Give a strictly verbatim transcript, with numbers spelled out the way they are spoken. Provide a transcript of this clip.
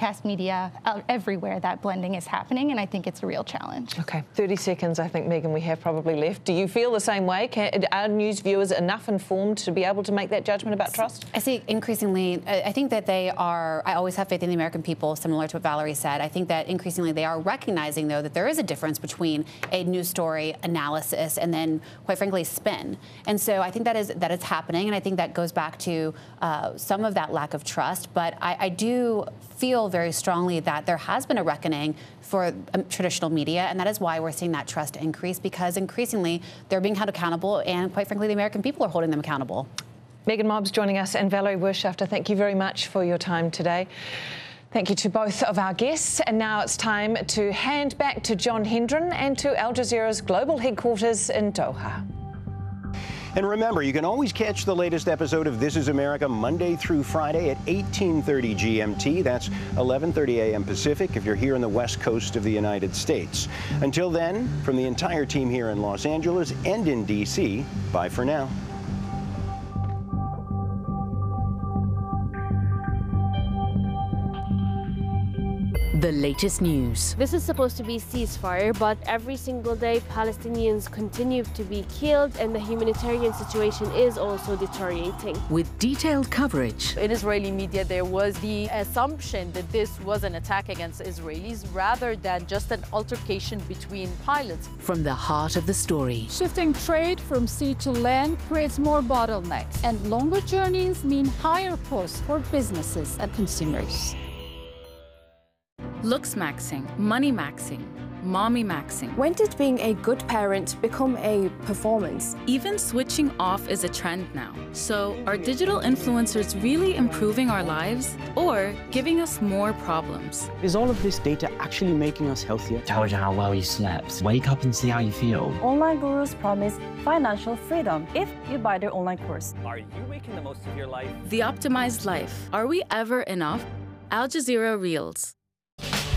broadcast media, uh, everywhere that blending is happening, and I think it's a real challenge. Okay, thirty seconds, I think, Megan, we have probably left. Do you feel the same way? Can, are news viewers enough informed to be able to make that judgment about trust? I see increasingly, I think that they are, I always have faith in the American people, similar to what Valerie said. I think that increasingly they are recognizing, though, that there is a difference between a news story analysis and then, quite frankly, spin. And so I think that is that is happening, and I think that goes back to uh, some of that lack of trust. But I, I do feel very strongly that there has been a reckoning for um, traditional media, and that is why we're seeing that trust increase, because increasingly they're being held accountable, and quite frankly, the American people are holding them accountable. Megan Mobbs joining us, and Valerie Wirtschafter, thank you very much for your time today. Thank you to both of our guests. And now it's time to hand back to John Hendren and to Al Jazeera's global headquarters in Doha. And remember, you can always catch the latest episode of This Is America Monday through Friday at eighteen thirty G M T. That's eleven thirty a m Pacific if you're here on the west coast of the United States. Until then, from the entire team here in Los Angeles and in D C, bye for now. The latest news. This is supposed to be ceasefire, but every single day Palestinians continue to be killed, and the humanitarian situation is also deteriorating. With detailed coverage. In Israeli media, there was the assumption that this was an attack against Israelis rather than just an altercation between pilots. From the heart of the story. Shifting trade from sea to land creates more bottlenecks, and longer journeys mean higher costs for businesses and consumers. Looks maxing, money maxing, mommy maxing. When did being a good parent become a performance? Even switching off is a trend now. So are digital influencers really improving our lives or giving us more problems? Is all of this data actually making us healthier? Tells you how well you slept. Wake up and see how you feel. Online gurus promise financial freedom if you buy their online course. Are you making the most of your life? The optimized life. Are we ever enough? Al Jazeera Reels.